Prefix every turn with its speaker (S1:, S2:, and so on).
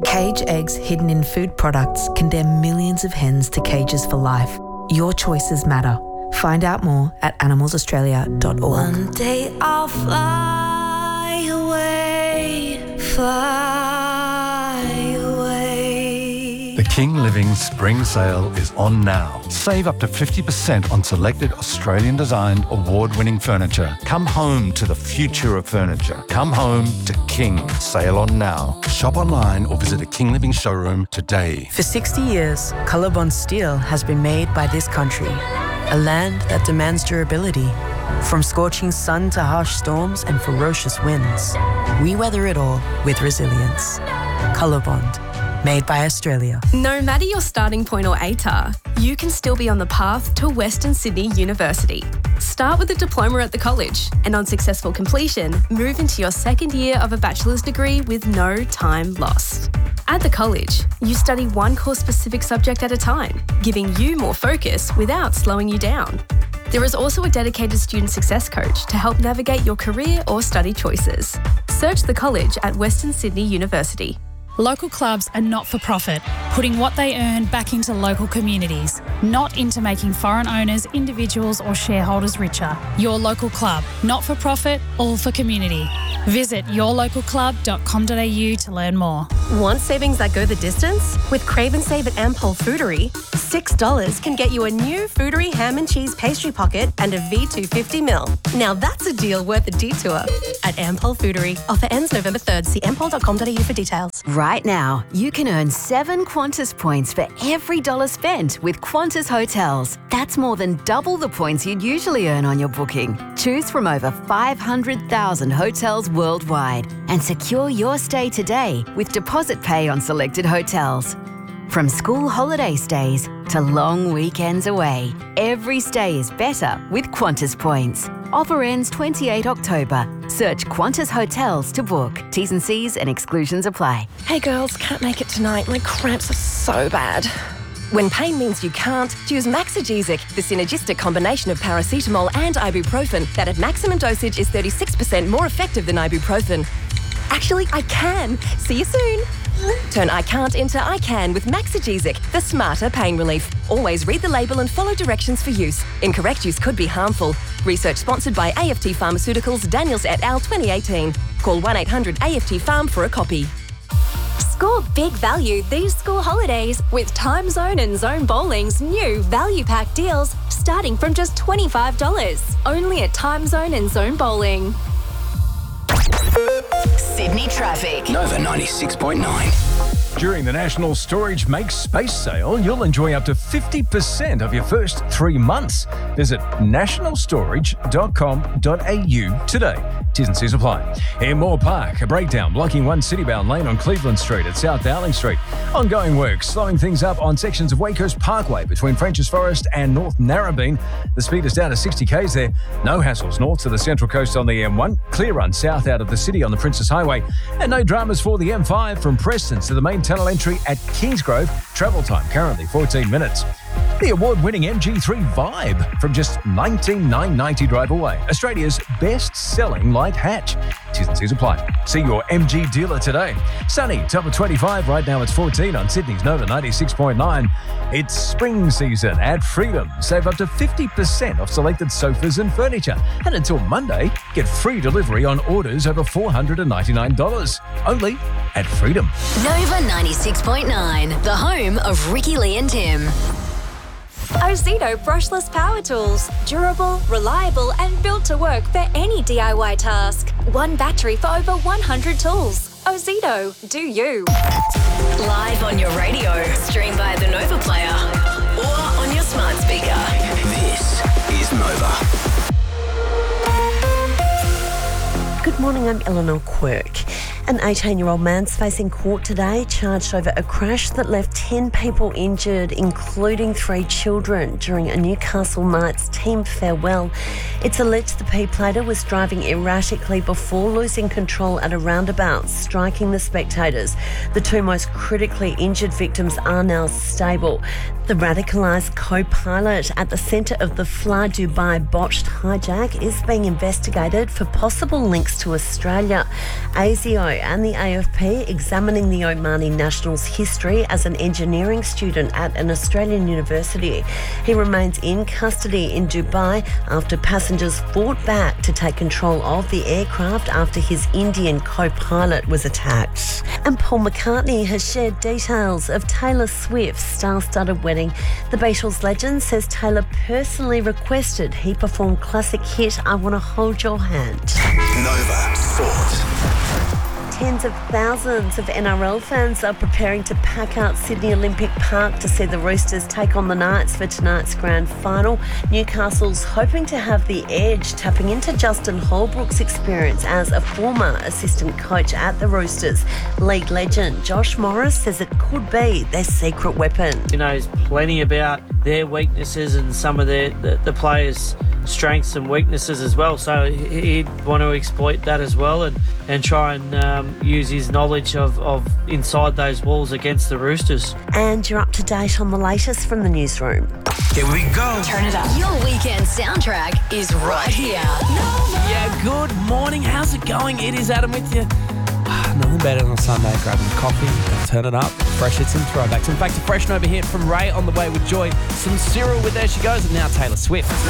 S1: Cage eggs hidden in food products condemn millions of hens to cages for life. Your choices matter. Find out more at animalsaustralia.org.
S2: One day I'll fly away, fly away.
S3: The King Living Spring Sale is on now. Save up to 50% on selected Australian-designed, award-winning furniture. Come home to the future of furniture. Come home to King. Sale on now. Shop online or visit a King Living showroom today.
S4: For 60 years, Colorbond steel has been made by this country, a land that demands durability. From scorching sun to harsh storms and ferocious winds, we weather it all with resilience. Colorbond. Made by Australia.
S5: No matter your starting point or ATAR, you can still be on the path to Western Sydney University. Start with a diploma at the college and on successful completion, move into your second year of a bachelor's degree with no time lost. At the college, you study one course-specific subject at a time, giving you more focus without slowing you down. There is also a dedicated student success coach to help navigate your career or study choices. Search the college at Western Sydney University.
S6: Local clubs are not-for-profit, putting what they earn back into local communities, not into making foreign owners, individuals or shareholders richer. Your local club, not-for-profit, all for community. Visit yourlocalclub.com.au to learn more.
S7: Want savings that go the distance? With Crave and Save at Ampol Foodery, $6 can get you a new Foodery ham and cheese pastry pocket and a V250ml. Now that's a deal worth a detour. At Ampol Foodery. Offer ends November 3rd. See ampol.com.au for details.
S8: Right now, you can earn 7 Qantas points for every dollar spent with Qantas Hotels. That's more than double the points you'd usually earn on your booking. Choose from over 500,000 hotels worldwide and secure your stay today with deposit pay on selected hotels. From school holiday stays to long weekends away, every stay is better with Qantas points. Offer ends 28 October. Search Qantas Hotels to book. T's and C's and exclusions apply.
S7: Hey girls, can't make it tonight. My cramps are so bad. When pain means you can't, choose Maxigesic, the synergistic combination of paracetamol and ibuprofen that at maximum dosage is 36% more effective than ibuprofen. Actually, I can. See you soon. Turn I can't into I can with Maxigesic, the smarter pain relief. Always read the label and follow directions for use. Incorrect use could be harmful. Research sponsored by AFT Pharmaceuticals, Daniels et al. 2018. Call 1-800-AFT-PHARM for a copy.
S9: Score big value these school holidays with Time Zone and Zone Bowling's new value pack deals starting from just $25. Only at Time Zone and Zone Bowling.
S10: Sydney traffic. Nova 96.9.
S11: During the National Storage Make Space Sale, you'll enjoy up to 50% of your first 3 months. Visit nationalstorage.com.au today. T's and C's apply. In Moore Park, a breakdown blocking one citybound lane on Cleveland Street at South Dowling Street. Ongoing work slowing things up on sections of Waycoast Parkway between French's Forest and North Narrabeen. The speed is down to 60 k's there. No hassles north to the Central Coast on the M1. Clear run south out of the city on the Princess Highway. And no dramas for the M5 from Preston to the main tunnel entry at Kingsgrove. Travel time currently 14 minutes. The award-winning MG3 Vibe from just $19,990 drive away. Australia's best-selling light hatch. T's and C's apply. See your MG dealer today. Sunny, top of 25. Right now it's 14 on Sydney's Nova 96.9. It's spring season at Freedom. Save up to 50% off selected sofas and furniture. And until Monday, get free delivery on orders over $499. Only at Freedom.
S10: Nova 96.9, the home of Ricky Lee and Tim.
S9: Ozito brushless power tools. Durable, reliable and built to work for any DIY task. One battery for over 100 tools. Ozito, do you.
S10: Live on your radio, stream via the Nova player or on your smart speaker. This is Nova.
S12: Good morning, I'm Eleanor Quirk. An 18-year-old man's facing court today, charged over a crash that left 10 people injured, including 3 children, during a Newcastle Knights team farewell. It's alleged the P-plater was driving erratically before losing control at a roundabout, striking the spectators. The 2 most critically injured victims are now stable. The radicalised co-pilot at the centre of the Fly Dubai botched hijack is being investigated for possible links to Australia. ASIO and the AFP examining the Omani national's history as an engineering student at an Australian university. He remains in custody in Dubai after passengers fought back to take control of the aircraft after his Indian co-pilot was attacked. And Paul McCartney has shared details of Taylor Swift's star-studded wedding. The Beatles legend says Taylor personally requested he perform classic hit I Want to Hold Your Hand.
S13: Nova Sport.
S12: Tens of thousands of NRL fans are preparing to pack out Sydney Olympic Park to see the Roosters take on the Knights for tonight's grand final. Newcastle's hoping to have the edge, tapping into Justin Holbrook's experience as a former assistant coach at the Roosters. League legend Josh Morris says it could be their secret weapon.
S14: He knows plenty about their weaknesses and some of the players' strengths and weaknesses as well, so he'd want to exploit that as well and try and use his knowledge of inside those walls against the Roosters.
S12: And you're up to date on the latest from the newsroom.
S13: Here we go.
S10: Turn it up. Your weekend soundtrack is right here.
S15: Yeah, good morning. How's it going? It is Adam with you. Nothing better than a Sunday, grabbing a coffee, turn it up, fresh hits and throwbacks. In fact, a fresh Nova hit from Ray on the way with Joy. Some Cyril with There She Goes, and now Taylor Swift.